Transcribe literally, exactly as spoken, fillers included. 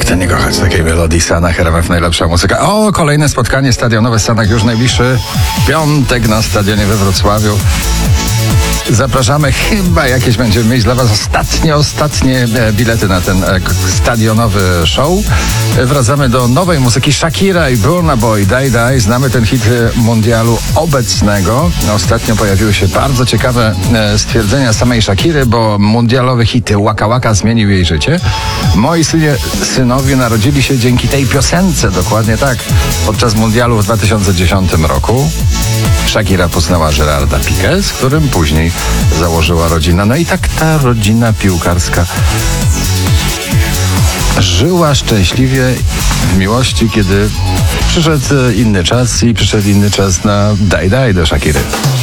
Kto nie kochać takiej melodii? Sanach, R M F, najlepsza muzyka. O, kolejne spotkanie stadionowe w Stanach już najbliższy piątek na stadionie we Wrocławiu. Zapraszamy, chyba jakieś będziemy mieć dla was ostatnie, ostatnie bilety na ten stadionowy show. Wracamy do nowej muzyki Shakira i Burna Boy, Die Die. Znamy ten hit mundialu obecnego. Ostatnio pojawiły się bardzo ciekawe stwierdzenia samej Shakiry, bo mundialowe hity Waka Waka zmienił jej życie. Moi synie, synowie narodzili się dzięki tej piosence, dokładnie tak, podczas mundialu w dwa tysiące dziesiątym roku. Shakira poznała Gerarda Piqué, z którym później założyła rodzinę. No i tak ta rodzina piłkarska żyła szczęśliwie w miłości, kiedy przyszedł inny czas i przyszedł inny czas na Die Die do Shakiry.